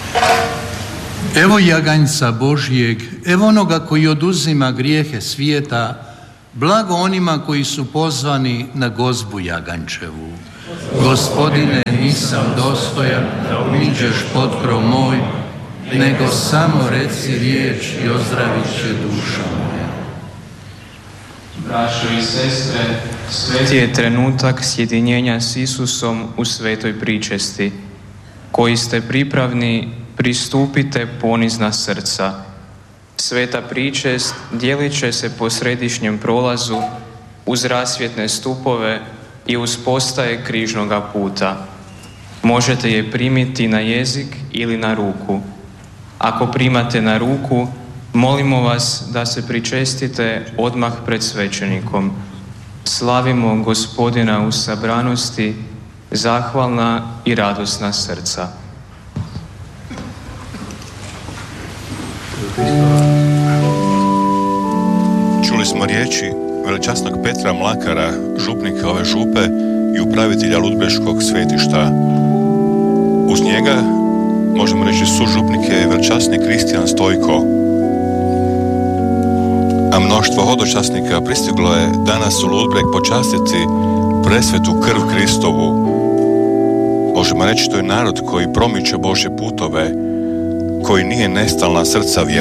Evo jaganjca Božjeg, evo onoga koji oduzima grijehe svijeta, blago onima koji su pozvani na gozbu jagančevu. Gospodine, nisam dostojan da uđeš pod krov moj, nego samo reci riječ i ozdravit će duša moja. Braćo i sestre, sveti je trenutak sjedinjenja s Isusom u svetoj pričesti. Koji ste pripravni, pristupite ponizna srca. Sveta pričest dijelit će se po središnjem prolazu uz rasvjetne stupove i uz postaje križnoga puta. Možete je primiti na jezik ili na ruku. Ako primate na ruku, molimo vas da se pričestite odmah pred svećenikom. Slavimo Gospodina u sabranosti, zahvalna i radosna srca. Čuli smo riječi veličasnog Petra Mlakara, župnika ove župe i upravitelja Ludbreškog svetišta. Uz njega možemo reći sužupnik je veličasni Kristijan Stojko. A mnoštvo hodočasnika pristiglo je danas u Ludbreg počastiti presvetu krv Kristovu. Možemo reći to je narod koji promiče Božje putove, koji nije nestalna srca vjeruje.